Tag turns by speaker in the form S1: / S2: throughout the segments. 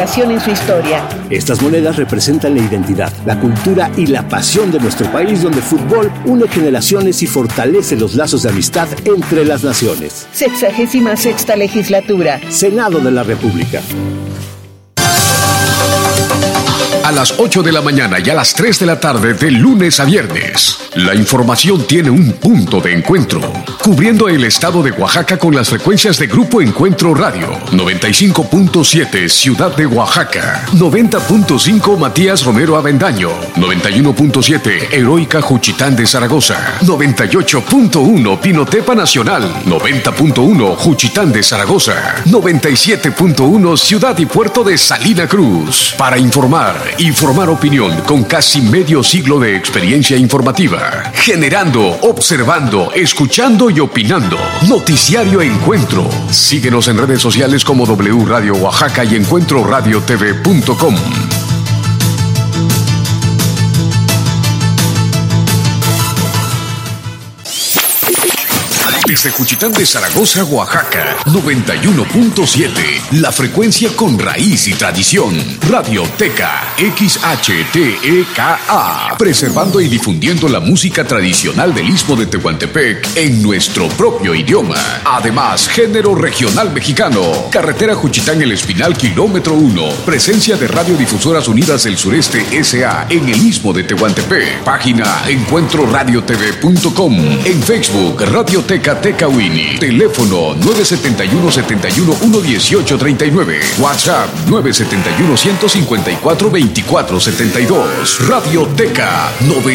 S1: ocasión en su historia.
S2: Estas monedas representan la identidad, la cultura y la pasión de nuestro país, donde el fútbol une generaciones y fortalece los lazos de amistad entre las naciones.
S1: 66ª legislatura.
S2: Senado de la República.
S3: A las 8 de la mañana y a las 3 de la tarde de lunes a viernes. La información tiene un punto de encuentro, cubriendo el estado de Oaxaca con las frecuencias de Grupo Encuentro Radio, 95.7 Ciudad de Oaxaca, 90.5 Matías Romero Avendaño, 91.7 Heroica Juchitán de Zaragoza, 98.1 Pinotepa Nacional, 90.1 Juchitán de Zaragoza, 97.1 Ciudad y Puerto de Salina Cruz. Para informar y formar opinión con casi medio siglo de experiencia informativa. Generando, observando, escuchando y opinando. Noticiario Encuentro. Síguenos en redes sociales como W Radio Oaxaca y encuentroradiotv.com. Desde Juchitán de Zaragoza, Oaxaca, 91.7, la frecuencia con raíz y tradición. Radioteca XHTEKA, preservando y difundiendo la música tradicional del Istmo de Tehuantepec en nuestro propio idioma. Además, género regional mexicano. Carretera Juchitán El Espinal, kilómetro 1. Presencia de Radiodifusoras Unidas del Sureste S.A. en el Istmo de Tehuantepec. Página encuentroradiotv.com. En Facebook, Radioteca Tecawini. Teléfono 971-71-11839. WhatsApp 971-154-2472. Radioteca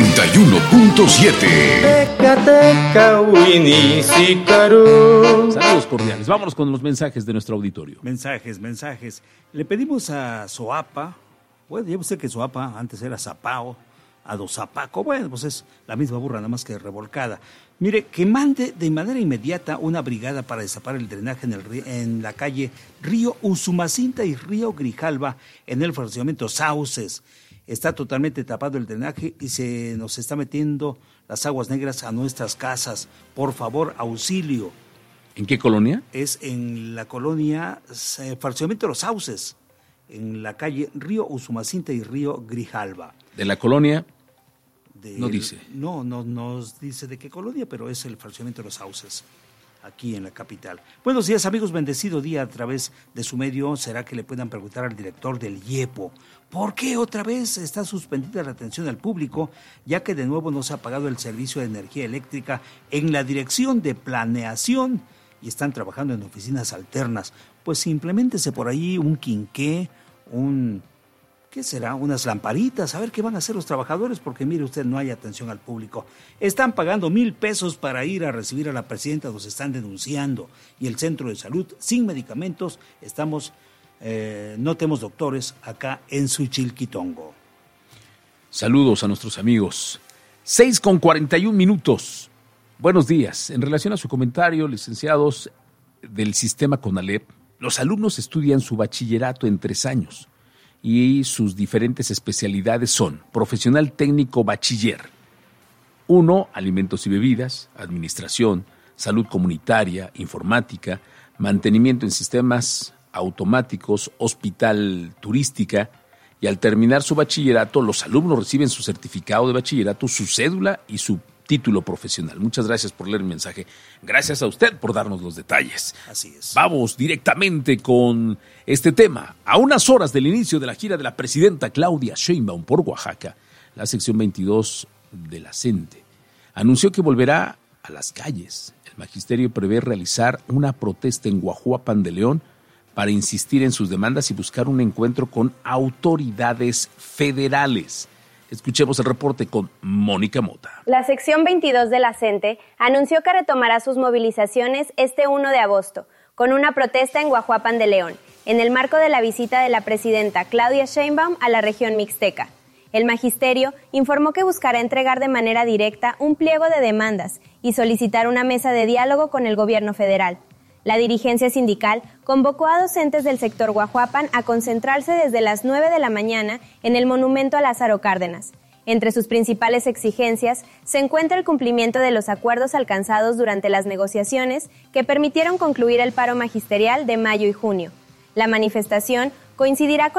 S3: 91.7.
S4: Saludos cordiales. Vámonos con los mensajes de nuestro auditorio.
S5: Mensajes. Le pedimos a Zoapa, bueno, ya usted que Zoapa antes era Zapao, a Dozapaco, bueno, pues es la misma burra, nada más que revolcada. Mire, que mande de manera inmediata una brigada para destapar el drenaje en la calle Río Usumacinta y Río Grijalva, en el fraccionamiento Sauces. Está totalmente tapado el drenaje y se nos está metiendo las aguas negras a nuestras casas. Por favor, auxilio.
S4: ¿En qué colonia?
S5: Es en la colonia fraccionamiento Los Sauces, en la calle Río Usumacinta y Río Grijalva.
S4: ¿De la colonia? No dice.
S5: No nos dice de qué colonia, pero es el fraccionamiento de Los Sauces, aquí en la capital. Buenos días, amigos, bendecido día a través de su medio. ¿Será que le puedan preguntar al director del IEPO por qué otra vez está suspendida la atención al público, ya que de nuevo no se ha pagado el servicio de energía eléctrica en la dirección de planeación y están trabajando en oficinas alternas? Pues impleméntese por ahí un quinqué, ¿qué será? Unas lamparitas, a ver qué van a hacer los trabajadores, porque mire usted, no hay atención al público. Están pagando 1,000 pesos para ir a recibir a la presidenta, los están denunciando. Y el centro de salud, sin medicamentos, no tenemos doctores acá en Suchilquitongo.
S4: Saludos a nuestros amigos. 6:41. Buenos días. En relación a su comentario, licenciados del sistema CONALEP, los alumnos estudian su bachillerato en 3 años. Y sus diferentes especialidades son profesional técnico bachiller 1, alimentos y bebidas, administración, salud comunitaria, informática, mantenimiento en sistemas automáticos, hospital turística, y al terminar su bachillerato, los alumnos reciben su certificado de bachillerato, su cédula y su título profesional. Muchas gracias por leer el mensaje. Gracias a usted por darnos los detalles.
S5: Así es.
S4: Vamos directamente con este tema. A unas horas del inicio de la gira de la presidenta Claudia Sheinbaum por Oaxaca, la sección 22 de la CENTE anunció que volverá a las calles. El magisterio prevé realizar una protesta en Guajuapan de León para insistir en sus demandas y buscar un encuentro con autoridades federales. Escuchemos el reporte con Mónica Mota.
S6: La sección 22 de la CENTE anunció que retomará sus movilizaciones este 1 de agosto, con una protesta en Guajuapan de León, en el marco de la visita de la presidenta Claudia Sheinbaum a la región mixteca. El magisterio informó que buscará entregar de manera directa un pliego de demandas y solicitar una mesa de diálogo con el gobierno federal. La dirigencia sindical convocó a docentes del sector Guajuapan a concentrarse desde las 9 de la mañana en el monumento a Lázaro Cárdenas. Entre sus principales exigencias se encuentra el cumplimiento de los acuerdos alcanzados durante las negociaciones que permitieron concluir el paro magisterial de mayo y junio. La manifestación coincidirá con